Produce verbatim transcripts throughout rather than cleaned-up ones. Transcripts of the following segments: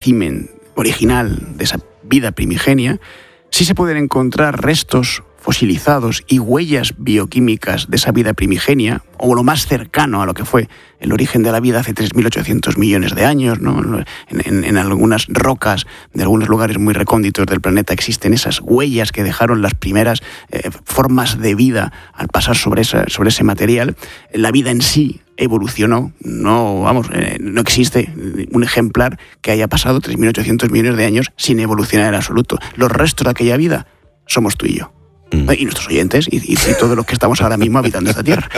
espécimen original de esa vida primigenia, sí se pueden encontrar restos fosilizados y huellas bioquímicas de esa vida primigenia, o lo más cercano a lo que fue el origen de la vida hace tres mil ochocientos millones de años, ¿no? En, en, en algunas rocas de algunos lugares muy recónditos del planeta existen esas huellas que dejaron las primeras eh, formas de vida al pasar sobre, esa, sobre ese material. La vida en sí evolucionó, no, vamos, eh, no existe un ejemplar que haya pasado tres mil ochocientos millones de años sin evolucionar en absoluto. Los restos de aquella vida somos tú y yo. Mm. Y nuestros oyentes y, y, y todos los que estamos ahora mismo habitando esta tierra.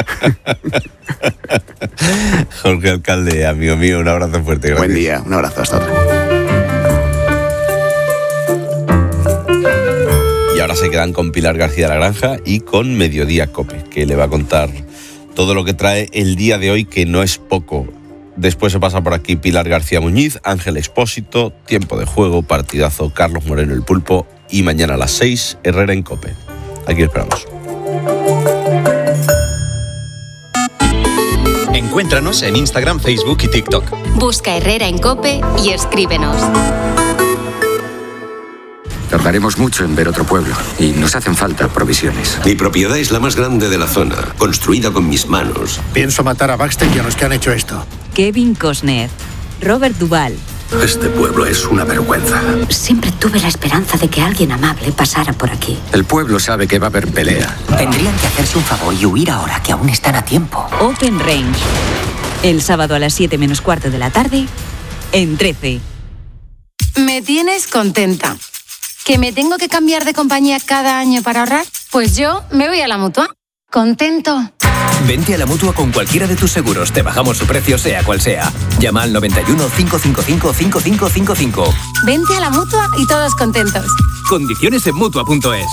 Jorge Alcalde, amigo mío, un abrazo fuerte. Gracias. Buen día, un abrazo, hasta otra. Y ahora se quedan con Pilar García de la Granja y con Mediodía Cope, que le va a contar todo lo que trae el día de hoy, que no es poco. Después se pasa por aquí Pilar García Muñiz, Ángel Expósito, Tiempo de Juego, partidazo, Carlos Moreno el Pulpo, y mañana a las seis, Herrera en Cope. Aquí esperamos. Encuéntranos en Instagram, Facebook y TikTok. Busca Herrera en Cope y escríbenos. Tardaremos mucho en ver otro pueblo y nos hacen falta provisiones. Mi propiedad es la más grande de la zona, construida con mis manos. Pienso matar a Baxter y a los que han hecho esto. Kevin Costner, Robert Duvall. Este pueblo es una vergüenza. Siempre tuve la esperanza de que alguien amable pasara por aquí. El pueblo sabe que va a haber pelea. Tendrían que hacerse un favor y huir ahora, que aún están a tiempo. Open Range. El sábado a las siete menos cuarto de la tarde, en trece. Me tienes contenta. ¿Que me tengo que cambiar de compañía cada año para ahorrar? Pues yo me voy a la Mutua. Contento. Vente a la Mutua con cualquiera de tus seguros. Te bajamos su precio, sea cual sea. Llama al noventa y uno, cinco cinco cinco, cinco cinco cinco cinco. Vente a la Mutua y todos contentos. Condiciones en Mutua punto es.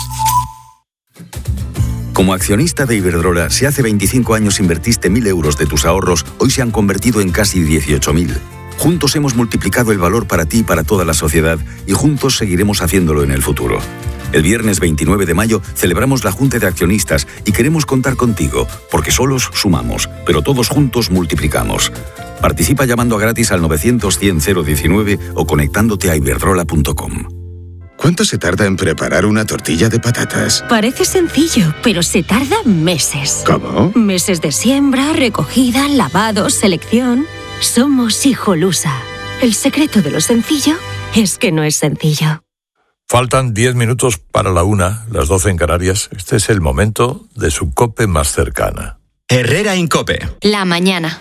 Como accionista de Iberdrola, si hace veinticinco años invertiste mil euros de tus ahorros, hoy se han convertido en casi dieciocho mil. Juntos hemos multiplicado el valor para ti y para toda la sociedad, y juntos seguiremos haciéndolo en el futuro. El viernes veintinueve de mayo celebramos la Junta de Accionistas y queremos contar contigo, porque solos sumamos, pero todos juntos multiplicamos. Participa llamando gratis al novecientos, cien, cero diecinueve o conectándote a iberdrola punto com. ¿Cuánto se tarda en preparar una tortilla de patatas? Parece sencillo, pero se tarda meses. ¿Cómo? Meses de siembra, recogida, lavado, selección. Somos Hijolusa. El secreto de lo sencillo es que no es sencillo. Faltan diez minutos para la una, las doce en Canarias. Este es el momento de su COPE más cercana. Herrera en Cope. La mañana.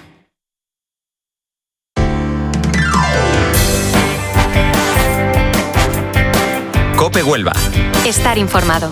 Cope Huelva. Estar informado.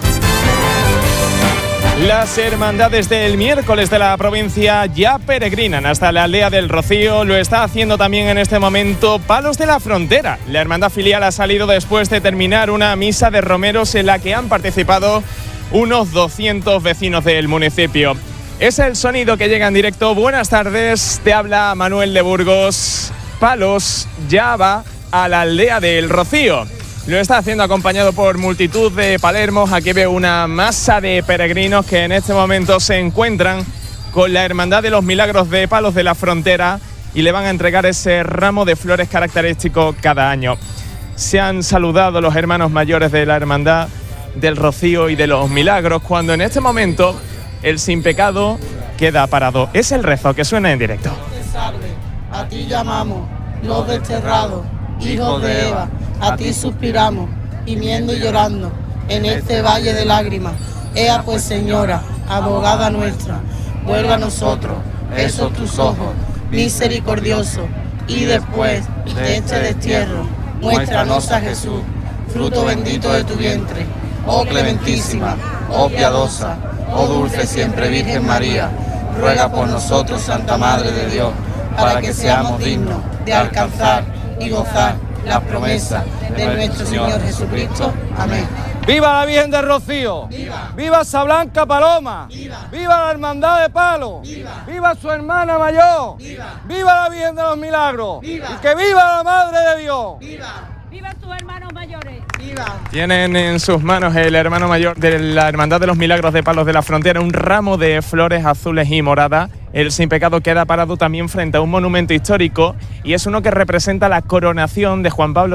Las hermandades del miércoles de la provincia ya peregrinan hasta la aldea del Rocío. Lo está haciendo también en este momento Palos de la Frontera. La hermandad filial ha salido después de terminar una misa de romeros en la que han participado unos doscientos vecinos del municipio. Es el sonido que llega en directo. Buenas tardes, te habla Manuel de Burgos. Palos ya va a la aldea del Rocío. Lo está haciendo acompañado por multitud de palermos. Aquí veo una masa de peregrinos que en este momento se encuentran con la Hermandad de los Milagros de Palos de la Frontera y le van a entregar ese ramo de flores característico cada año. Se han saludado los hermanos mayores de la Hermandad del Rocío y de los Milagros cuando en este momento el sin pecado queda parado. Es el rezo que suena en directo. A ti llamamos, los desterrados, hijos de Eva. A ti suspiramos, gimiendo y llorando, en este valle de lágrimas. Ea pues, Señora, abogada nuestra, vuelva a nosotros esos tus ojos, misericordiosos, y después de este destierro, muéstranos a Jesús, fruto bendito de tu vientre. Oh clementísima, oh piadosa, oh dulce siempre Virgen María, ruega por nosotros, Santa Madre de Dios, para que seamos dignos de alcanzar y gozar la promesa de nuestro Señor Jesucristo. Amén. ¡Viva la Virgen del Rocío! ¡Viva! ¡Viva Sa Blanca Paloma! ¡Viva! ¡Viva la Hermandad de Palo! ¡Viva! ¡Viva su hermana mayor! ¡Viva! ¡Viva la Virgen de los Milagros! ¡Viva! ¡Y que viva la Madre de Dios! ¡Viva! ¡Viva tus hermanos mayores! ¡Viva! Tienen en sus manos el hermano mayor de la Hermandad de los Milagros de Palos de la Frontera un ramo de flores azules y moradas. El sin pecado queda parado también frente a un monumento histórico y es uno que representa la coronación de Juan Pablo